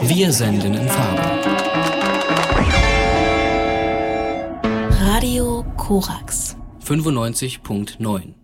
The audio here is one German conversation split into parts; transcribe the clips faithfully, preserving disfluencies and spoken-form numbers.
Wir senden in Farbe. Radio Korax fünfundneunzig Komma neun.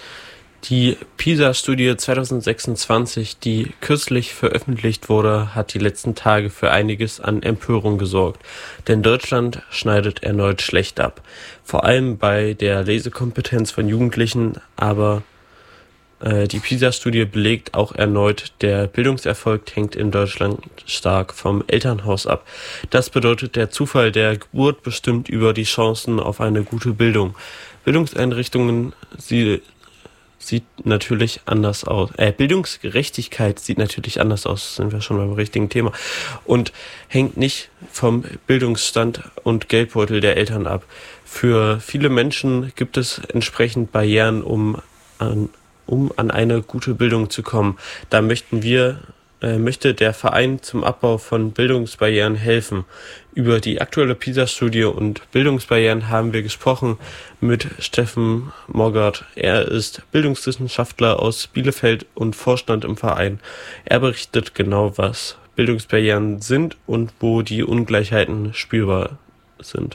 Die PISA-Studie zwanzig sechsundzwanzig, die kürzlich veröffentlicht wurde, hat die letzten Tage für einiges an Empörung gesorgt. Denn Deutschland schneidet erneut schlecht ab. Vor allem bei der Lesekompetenz von Jugendlichen, aber äh, die PISA-Studie belegt auch erneut, der Bildungserfolg hängt in Deutschland stark vom Elternhaus ab. Das bedeutet, der Zufall der Geburt bestimmt über die Chancen auf eine gute Bildung. Bildungseinrichtungen, sie sieht natürlich anders aus. Äh, Bildungsgerechtigkeit sieht natürlich anders aus, sind wir schon beim richtigen Thema. Und hängt nicht vom Bildungsstand und Geldbeutel der Eltern ab. Für viele Menschen gibt es entsprechend Barrieren, um an, um an eine gute Bildung zu kommen. Da möchten wir, äh, möchte der Verein zum Abbau von Bildungsbarrieren helfen. Über die aktuelle PISA-Studie und Bildungsbarrieren haben wir gesprochen mit Steffen Moggart. Er ist Bildungswissenschaftler aus Bielefeld und Vorstand im Verein. Er berichtet genau, was Bildungsbarrieren sind und wo die Ungleichheiten spürbar sind.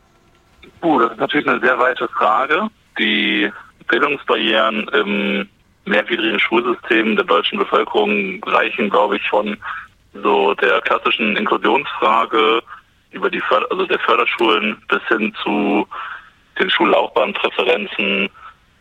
Uh, das ist natürlich eine sehr weite Frage. Die Bildungsbarrieren im mehrgliedrigen Schulsystem der deutschen Bevölkerung reichen, glaube ich, von so der klassischen Inklusionsfrage über die Förder- also der Förderschulen bis hin zu den Schullaufbahnpräferenzen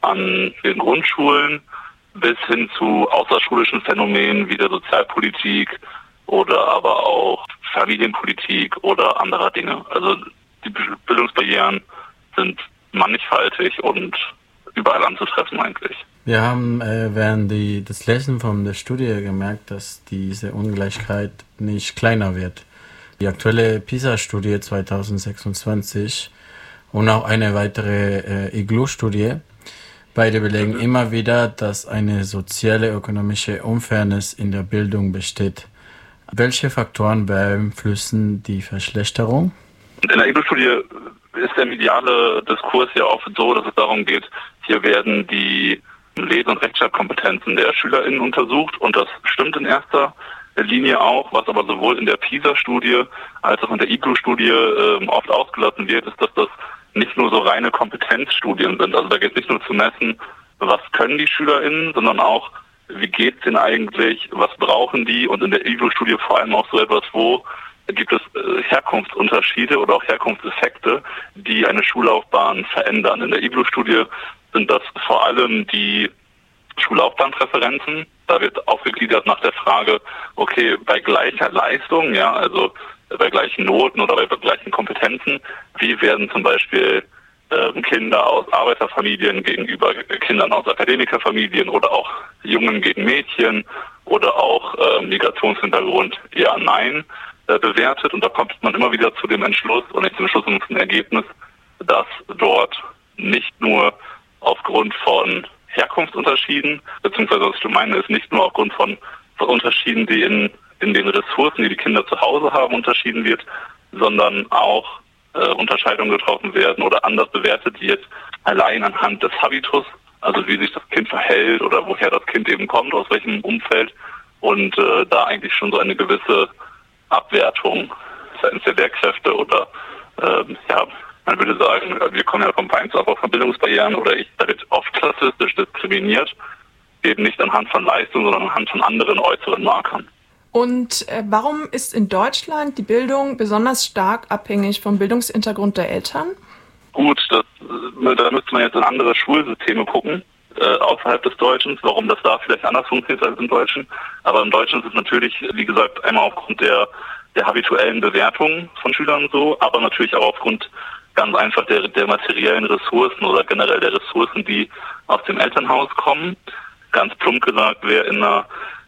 an den Grundschulen bis hin zu außerschulischen Phänomenen wie der Sozialpolitik oder aber auch Familienpolitik oder anderer Dinge. Also die Bildungsbarrieren sind mannigfaltig und überall anzutreffen eigentlich. Wir haben äh, während die, des Lesen von der Studie gemerkt, dass diese Ungleichheit nicht kleiner wird. Die aktuelle PISA-Studie zwanzig sechsundzwanzig und auch eine weitere äh, I G L U-Studie, beide belegen mhm. immer wieder, dass eine soziale, ökonomische Unfairness in der Bildung besteht. Welche Faktoren beeinflussen die Verschlechterung? In der I G L U-Studie ist der mediale Diskurs ja oft so, dass es darum geht, hier werden die Lese- und Rechtschreibkompetenzen der SchülerInnen untersucht und das stimmt in erster Linie auch, was aber sowohl in der PISA-Studie als auch in der I G L U-Studie äh, oft ausgelassen wird, ist, dass das nicht nur so reine Kompetenzstudien sind. Also da geht es nicht nur zu messen, was können die SchülerInnen, sondern auch, wie geht's denen eigentlich, was brauchen die und in der I G L U-Studie vor allem auch so etwas, wo gibt es äh, Herkunftsunterschiede oder auch Herkunftseffekte, die eine Schullaufbahn verändern. In der I G L U-Studie sind das vor allem die Schullaufbahnpräferenzen. Da wird aufgegliedert nach der Frage, okay, bei gleicher Leistung, ja, also bei gleichen Noten oder bei gleichen Kompetenzen, wie werden zum Beispiel äh, Kinder aus Arbeiterfamilien gegenüber Kindern aus Akademikerfamilien oder auch Jungen gegen Mädchen oder auch äh, Migrationshintergrund, ja, nein, äh, bewertet. Und da kommt man immer wieder zu dem Entschluss, und nicht zum Entschluss, sondern zum Ergebnis, dass dort nicht nur aufgrund von Herkunftsunterschieden, beziehungsweise was ich meine, ist nicht nur aufgrund von, von Unterschieden, die in, in den Ressourcen, die die Kinder zu Hause haben, unterschieden wird, sondern auch äh, Unterscheidungen getroffen werden oder anders bewertet wird, allein anhand des Habitus, also wie sich das Kind verhält oder woher das Kind eben kommt, aus welchem Umfeld und äh, da eigentlich schon so eine gewisse Abwertung seitens der Lehrkräfte oder äh, ja, man würde sagen, wir kommen ja vom Vereinsaufbau von Bildungsbarrieren oder ich, da wird oft klassistisch diskriminiert, eben nicht anhand von Leistung, sondern anhand von anderen äußeren Markern. Und äh, warum ist in Deutschland die Bildung besonders stark abhängig vom Bildungshintergrund der Eltern? Gut, das, da müsste man jetzt in andere Schulsysteme gucken, äh, außerhalb des Deutschen, warum das da vielleicht anders funktioniert als im Deutschen. Aber im Deutschen ist es natürlich, wie gesagt, einmal aufgrund der, der habituellen Bewertung von Schülern so, aber natürlich auch aufgrund ganz einfach der, der materiellen Ressourcen oder generell der Ressourcen, die aus dem Elternhaus kommen. Ganz plump gesagt, wer in einer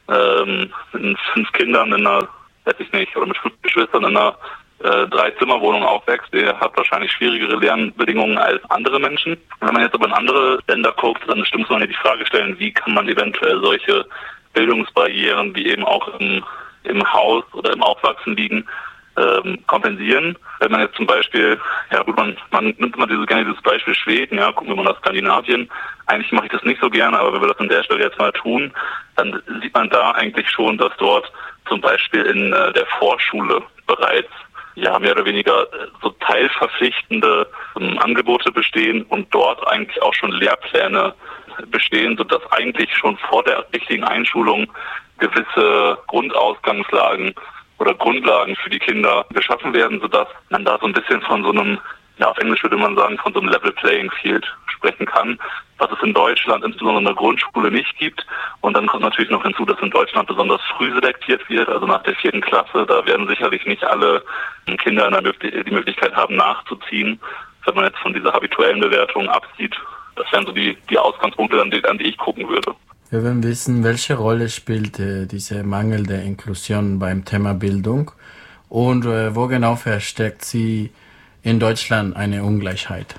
ähm, mit fünf Kindern in einer, weiß ich nicht, oder mit fünf Geschwistern in einer äh, Drei-Zimmer-Wohnung aufwächst, der hat wahrscheinlich schwierigere Lernbedingungen als andere Menschen. Wenn man jetzt aber in andere Länder guckt, dann muss man ja die Frage stellen, wie kann man eventuell solche Bildungsbarrieren, die eben auch im, im Haus oder im Aufwachsen liegen, ähm, kompensieren. Wenn man jetzt zum Beispiel, ja gut, man, man nimmt immer dieses, gerne dieses Beispiel Schweden, ja, gucken wir mal nach Skandinavien. Eigentlich mache ich das nicht so gerne, aber wenn wir das an der Stelle jetzt mal tun, dann sieht man da eigentlich schon, dass dort zum Beispiel in äh, der Vorschule bereits ja mehr oder weniger so teilverpflichtende ähm, Angebote bestehen und dort eigentlich auch schon Lehrpläne bestehen, sodass eigentlich schon vor der richtigen Einschulung gewisse Grundausgangslagen oder Grundlagen für die Kinder geschaffen werden, sodass man da so ein bisschen von so einem, ja auf Englisch würde man sagen, von so einem Level Playing Field sprechen kann, was es in Deutschland insbesondere in der Grundschule nicht gibt. Und dann kommt natürlich noch hinzu, dass in Deutschland besonders früh selektiert wird, also nach der vierten Klasse. Da werden sicherlich nicht alle Kinder die Möglichkeit haben, nachzuziehen, wenn man jetzt von dieser habituellen Bewertung absieht. Das wären so die, die Ausgangspunkte, an die, an die ich gucken würde. Wir wollen wissen, welche Rolle spielt äh, diese mangelnde Inklusion beim Thema Bildung und äh, wo genau verstärkt sie in Deutschland eine Ungleichheit?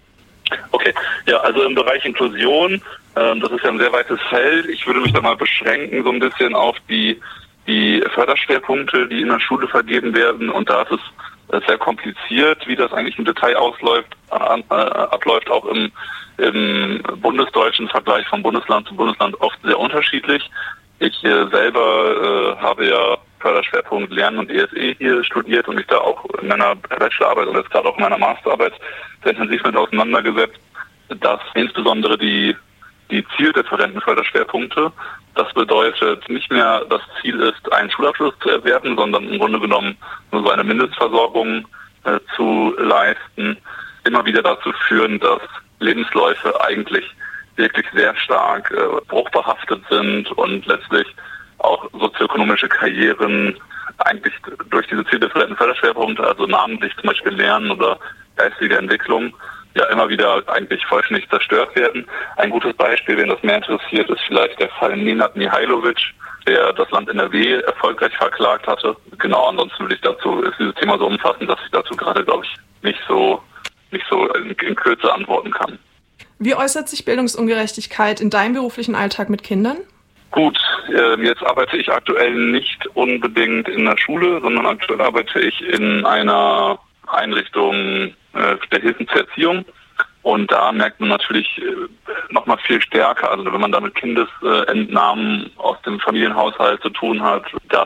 Okay, ja, also im Bereich Inklusion, ähm, das ist ja ein sehr weites Feld. Ich würde mich da mal beschränken so ein bisschen auf die, die Förderschwerpunkte, die in der Schule vergeben werden. Und da ist es sehr kompliziert, wie das eigentlich im Detail ausläuft, äh, abläuft, auch im, im bundesdeutschen Vergleich von Bundesland zu Bundesland oft sehr unterschiedlich. Ich äh, selber äh, habe ja Förderschwerpunkt Lernen und E S E hier studiert und mich da auch in meiner Bachelorarbeit und jetzt gerade auch in meiner Masterarbeit sehr intensiv mit auseinandergesetzt, dass insbesondere die, die zielreferenten Förderschwerpunkte, das bedeutet nicht mehr das Ziel ist, einen Schulabschluss zu erwerben, sondern im Grunde genommen nur so eine Mindestversorgung äh, zu leisten, immer wieder dazu führen, dass Lebensläufe eigentlich wirklich sehr stark äh, bruchbehaftet sind und letztlich auch sozioökonomische Karrieren eigentlich durch diese zielreferenten Förderschwerpunkte, also namentlich zum Beispiel Lernen oder geistige Entwicklung, ja immer wieder eigentlich vollständig zerstört werden. Ein gutes Beispiel, wen das mehr interessiert, ist vielleicht der Fall Nenad Mihailovic, der das Land N R W erfolgreich verklagt hatte. Genau, ansonsten will ich dazu, ist dieses Thema so umfassend, dass ich dazu gerade, glaube ich, nicht so, nicht so in, in Kürze antworten kann. Wie äußert sich Bildungsungerechtigkeit in deinem beruflichen Alltag mit Kindern? Gut, äh, jetzt arbeite ich aktuell nicht unbedingt in der Schule, sondern aktuell arbeite ich in einer Einrichtung äh, der Hilfen zur Erziehung. Und da merkt man natürlich äh, nochmal viel stärker, also wenn man da mit Kindesentnahmen aus dem Familienhaushalt zu tun hat, dass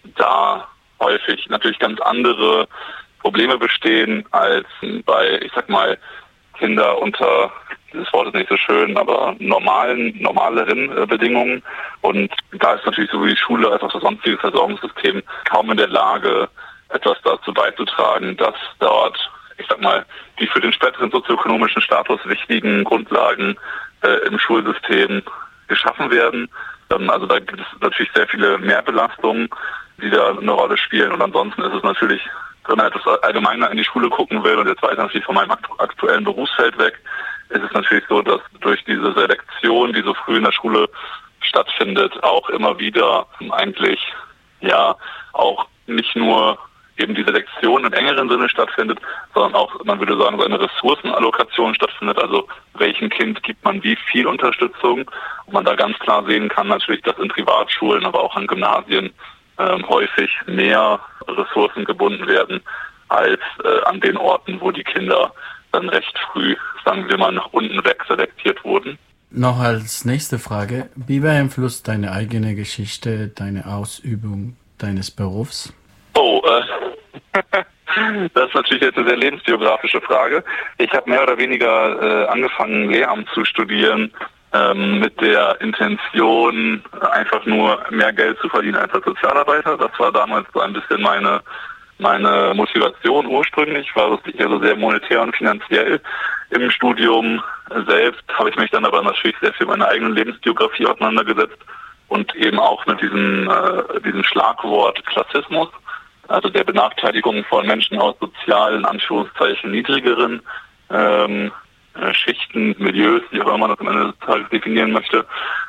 da häufig natürlich ganz andere Probleme bestehen als bei, ich sag mal, Kinder unter, dieses Wort ist nicht so schön, aber normalen, normaleren äh, Bedingungen. Und da ist natürlich sowohl die Schule als auch das sonstige Versorgungssystem kaum in der Lage, etwas dazu beizutragen, dass dort, ich sag mal, die für den späteren sozioökonomischen Status wichtigen Grundlagen äh, im Schulsystem geschaffen werden. Ähm, also da gibt es natürlich sehr viele Mehrbelastungen, die da eine Rolle spielen. Und ansonsten ist es natürlich, wenn man etwas allgemeiner in die Schule gucken will und jetzt weiter natürlich von meinem aktuellen Berufsfeld weg, ist es natürlich so, dass durch diese Selektion, die so früh in der Schule stattfindet, auch immer wieder eigentlich ja auch nicht nur eben die Selektion im engeren Sinne stattfindet, sondern auch, man würde sagen, so eine Ressourcenallokation stattfindet, also welchem Kind gibt man wie viel Unterstützung. Und man da ganz klar sehen kann natürlich, dass in Privatschulen, aber auch an Gymnasien ähm, häufig mehr Ressourcen gebunden werden als äh, an den Orten, wo die Kinder dann recht früh, sagen wir mal, nach unten weg selektiert wurden. Noch als nächste Frage, wie beeinflusst deine eigene Geschichte deine Ausübung deines Berufs? Oh, äh, das ist natürlich jetzt eine sehr lebensbiografische Frage. Ich habe mehr oder weniger äh, angefangen, Lehramt zu studieren, ähm, mit der Intention, einfach nur mehr Geld zu verdienen als Sozialarbeiter. Das war damals so ein bisschen meine meine Motivation ursprünglich, war es eher so sehr monetär und finanziell. Im Studium selbst habe ich mich dann aber natürlich sehr viel mit meiner eigenen Lebensbiografie auseinandergesetzt und eben auch mit diesem, äh, diesem Schlagwort Klassismus, also der Benachteiligung von Menschen aus sozialen, Anführungszeichen, niedrigeren ähm, äh, Schichten, Milieus, wie auch immer man das am Ende des Tages definieren möchte.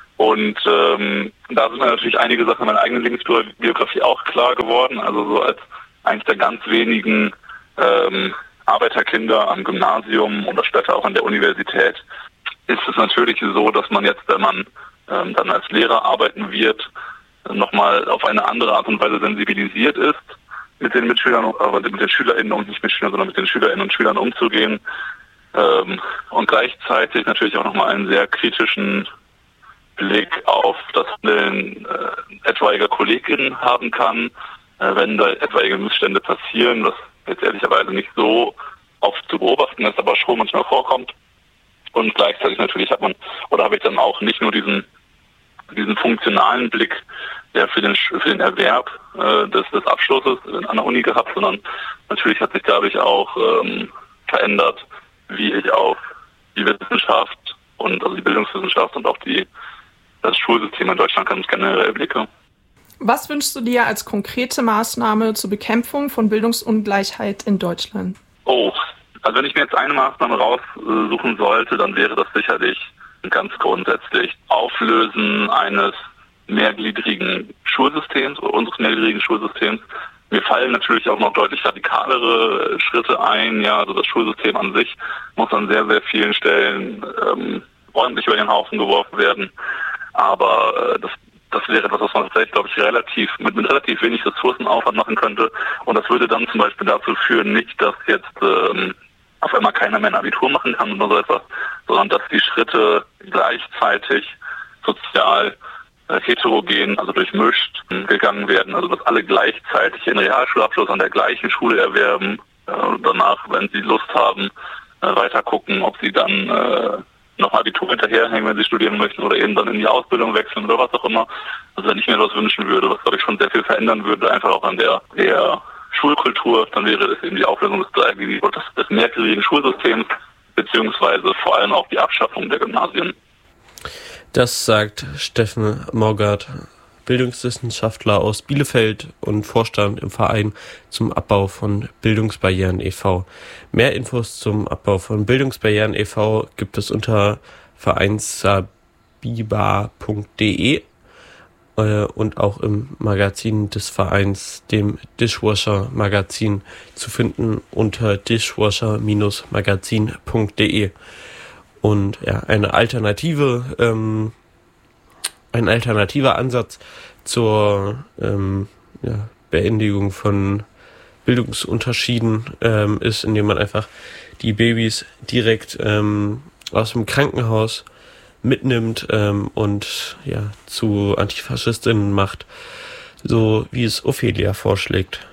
Und ähm, da sind mir natürlich einige Sachen in meiner eigenen Lebensbiografie auch klar geworden, also so als eines der ganz wenigen ähm, Arbeiterkinder am Gymnasium oder später auch an der Universität ist es natürlich so, dass man jetzt, wenn man ähm, dann als Lehrer arbeiten wird, nochmal auf eine andere Art und Weise sensibilisiert ist, mit den Mitschülern, aber mit den SchülerInnen und nicht Mitschülern, sondern mit den SchülerInnen und Schülern umzugehen ähm, und gleichzeitig natürlich auch nochmal einen sehr kritischen Blick auf das Handeln äh, etwaiger KollegInnen haben kann, äh, wenn da etwaige Missstände passieren, was jetzt ehrlicherweise nicht so oft zu beobachten ist, aber schon manchmal vorkommt. Und gleichzeitig natürlich hat man, oder habe ich dann auch nicht nur diesen diesen funktionalen Blick, der für den für den Erwerb äh, des, des Abschlusses an der Uni gehabt, sondern natürlich hat sich dadurch auch ähm, verändert, wie ich auf die Wissenschaft und also die Bildungswissenschaft und auch die das Schulsystem in Deutschland ganz generell blicke. Was wünschst du dir als konkrete Maßnahme zur Bekämpfung von Bildungsungleichheit in Deutschland? Oh, also wenn ich mir jetzt eine Maßnahme raussuchen sollte, dann wäre das sicherlich ganz grundsätzlich Auflösen eines mehrgliedrigen Schulsystems oder unseres mehrgliedrigen Schulsystems. Mir fallen natürlich auch noch deutlich radikalere Schritte ein. Ja, also das Schulsystem an sich muss an sehr, sehr vielen Stellen ähm, ordentlich über den Haufen geworfen werden. Aber äh, das, das wäre etwas, was man tatsächlich, glaube ich, relativ mit, mit relativ wenig Ressourcenaufwand machen könnte. Und das würde dann zum Beispiel dazu führen, nicht, dass jetzt ähm, auf einmal keiner mehr ein Abitur machen kann oder so etwas, sondern dass die Schritte gleichzeitig sozial äh, heterogen, also durchmischt, äh, gegangen werden. Also dass alle gleichzeitig den Realschulabschluss an der gleichen Schule erwerben, äh, und danach, wenn sie Lust haben, äh, weiter gucken, ob sie dann äh, noch Abitur hinterherhängen, wenn sie studieren möchten oder eben dann in die Ausbildung wechseln oder was auch immer. Also wenn ich mir das wünschen würde, was glaube ich schon sehr viel verändern würde, einfach auch an der, der Schulkultur, dann wäre das eben die Auflösung des dreigliedrigen des, des mehrgliedrigen Schulsystems, beziehungsweise vor allem auch die Abschaffung der Gymnasien. Das sagt Steffen Morgert, Bildungswissenschaftler aus Bielefeld und Vorstand im Verein zum Abbau von Bildungsbarrieren e V Mehr Infos zum Abbau von Bildungsbarrieren e V gibt es unter vereinssabiba punkt de äh, und auch im Magazin des Vereins, dem Dishwasher Magazin, zu finden unter dishwasher Magazin punkt de. Und ja, eine Alternative, ähm, ein alternativer Ansatz zur ähm, ja, Beendigung von Bildungsunterschieden ähm, ist, indem man einfach die Babys direkt ähm, aus dem Krankenhaus mitnimmt ähm, und ja zu Antifaschistinnen macht, so wie es Ophelia vorschlägt.